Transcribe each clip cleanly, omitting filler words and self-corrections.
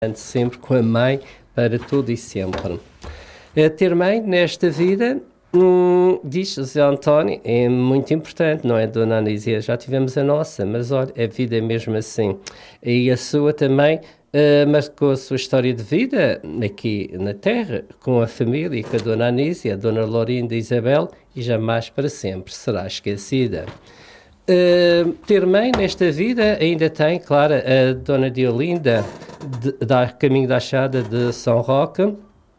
sempre com a mãe para tudo e sempre. Ter mãe nesta vida, diz José António, é muito importante, não é, Dona Anísia? Já tivemos a nossa, mas olha, a vida é mesmo assim. E a sua também marcou a sua história de vida aqui na Terra, com a família, com a Dona Anísia, a Dona Laurinda e Isabel, e jamais para sempre será esquecida. Ter mãe nesta vida ainda tem, claro, a Dona Diolinda, da Caminho da Achada de São Roque,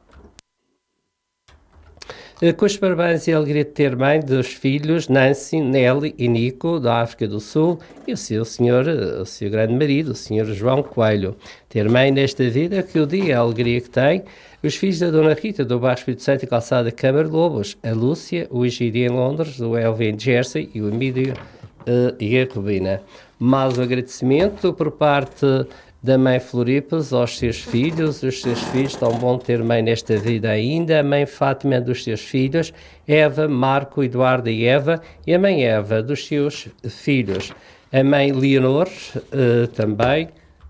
com os parabéns e a alegria de ter mãe dos filhos Nancy, Nelly e Nico, da África do Sul, e o seu grande marido, o senhor João Coelho. Ter mãe nesta vida, que o dia, a alegria que tem, os filhos da Dona Rita, do Bairro Espírito Santo e Calçada Câmara de Lobos, a Lúcia, o Egídio em Londres, o Elvin em Jersey e o Emílio e a Rubina. Mais um agradecimento por parte da mãe Floripas aos seus filhos. Os seus filhos, tão bom ter mãe nesta vida ainda. A mãe Fátima dos seus filhos, Eva, Marco, Eduardo e Eva, e a mãe Eva dos seus filhos. A mãe Leonor também,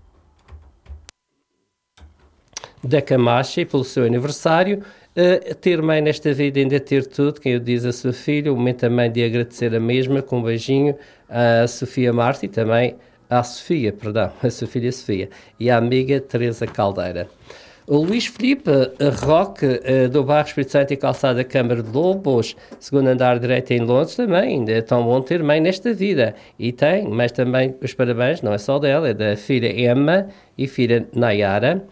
da Camacha, e pelo seu aniversário. Ter mãe nesta vida, ainda ter tudo, quem o diz a sua filha, o momento também de agradecer a mesma, com um beijinho a Sofia Marti, também a sua filha Sofia, e a amiga Teresa Caldeira. O Luís Filipe Roque, do Bairro Espírito Santo e Calçada Câmara de Lobos, segundo andar direito em Londres, também, ainda é tão bom ter mãe nesta vida. E tem, mas também os parabéns, não é só dela, é da filha Emma e filha Nayara,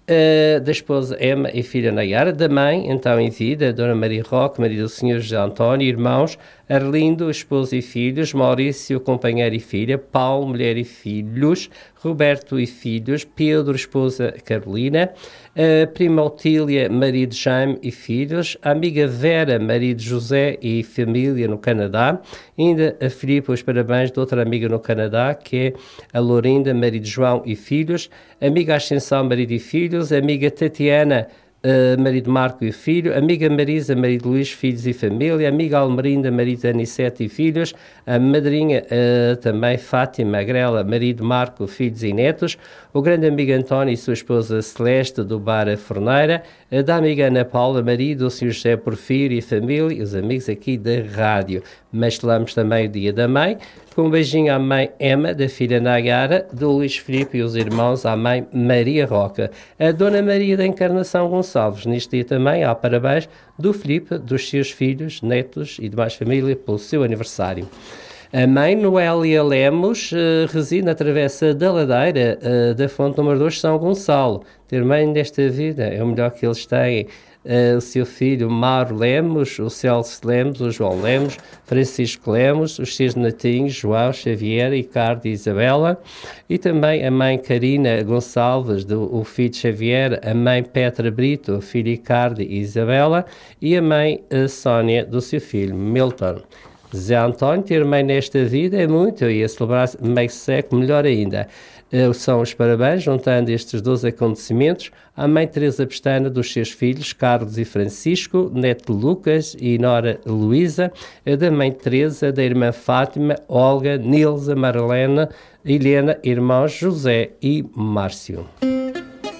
da esposa Emma e filha Nayara, da mãe, então em vida, Dona Maria Roque, marido do Sr. José António, irmãos, Arlindo, esposo e filhos, Maurício, companheiro e filha, Paulo, mulher e filhos, Roberto e filhos, Pedro, esposa Carolina, prima Otília, marido Jaime e filhos, a amiga Vera, marido José e família no Canadá, ainda a Filipe, os parabéns de outra amiga no Canadá, que é a Lourinda, marido João e filhos, amiga Ascensão, marido e filhos, amiga Tatiana, marido Marco e filho, amiga Marisa, marido Luís, filhos e família, amiga Almerinda, marido Anicete e filhos, a madrinha também Fátima Grela, marido Marco, filhos e netos, o grande amigo António e sua esposa Celeste, do Bar A Forneira, da amiga Ana Paula, marido, o Sr. José Porfírio e família, e os amigos aqui da rádio. Mas falamos também o Dia da Mãe, com um beijinho à mãe Emma, da filha Nayara, do Luís Filipe e os irmãos à mãe Maria Roca. A Dona Maria da Encarnação Gonçalves, neste dia também, há parabéns do Filipe, dos seus filhos, netos e demais família pelo seu aniversário. A mãe Noélia Lemos reside na Travessa da Ladeira, da Fonte número 2, São Gonçalo. Ter mãe nesta vida é o melhor que eles têm. O seu filho Mauro Lemos, o Celso Lemos, o João Lemos, Francisco Lemos, os seus netinhos João, Xavier, Ricardo e Isabela, e também a mãe Karina Gonçalves, o filho Xavier, a mãe Petra Brito, o filho Ricardo e Isabela, e a mãe Sónia, do seu filho Milton. Zé António, ter mãe nesta vida é muito, e a celebrar meio século melhor ainda. São os parabéns, juntando estes dois acontecimentos, à mãe Teresa Pestana, dos seus filhos Carlos e Francisco, neto Lucas e nora Luísa, da mãe Teresa, da irmã Fátima, Olga, Nilza, Marlena, Helena, irmãos José e Márcio.